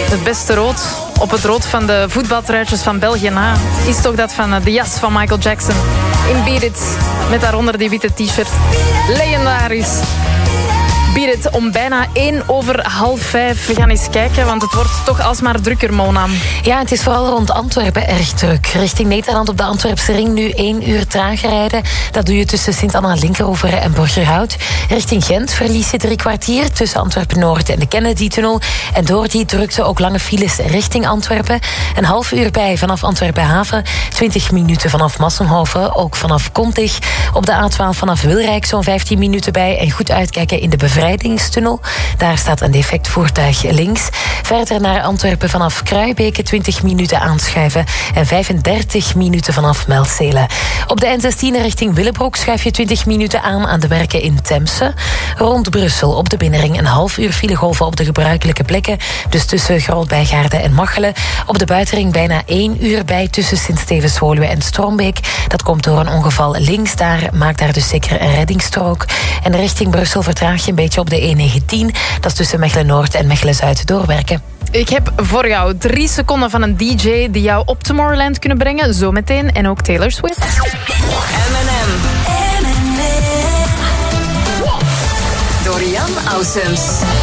Het beste rood op het rood van de voetbaltruitjes van België na is toch dat van de jas van Michael Jackson. In Beat It, met daaronder die witte t-shirt. Legendarisch. Beat It om bijna 4:01. We gaan eens kijken, want het wordt toch alsmaar drukker, Mona. Ja, het is vooral rond Antwerpen erg druk. Richting Nederland op de Antwerpse ring nu 1 uur trager rijden. Dat doe je tussen Sint-Anna-Linkeroever en Borgerhout. Richting Gent verlies je 3 kwartier tussen Antwerpen-Noord en de Kennedy-tunnel. En door die drukte ook lange files richting Antwerpen. Een half uur bij vanaf Antwerpen-Haven. 20 minuten vanaf Massenhoven, ook vanaf Kontig. Op de A12 vanaf Wilrijk zo'n 15 minuten bij. En goed uitkijken in de Bevrijdingstunnel. Daar staat een defect voertuig links. Verder naar Antwerpen vanaf Kruibeke 20 minuten aanschuiven. En 35 minuten vanaf Meltzelen. Op de N16 richting Willebroek schuif je 20 minuten aan de werken in Temse. Rond Brussel op de binnenring een half uur filegolven op de gebruikelijke plekken. Dus tussen Groot-Bijgaarde en Machelen. Op de buitenring bijna 1 uur bij tussen Sint-Stevens-Woluwe en Strombeek. Dat komt door een ongeval links daar. Maak daar dus zeker een reddingsstrook. En richting Brussel vertraag je een beetje op de E19. Dat is tussen Mechelen-Noord en Mechelen-Zuid doorwerken. Ik heb voor jou 3 seconden van een DJ die jou op Tomorrowland kunnen brengen. Zometeen. En ook Taylor Swift. M&M. Dorian Ausums.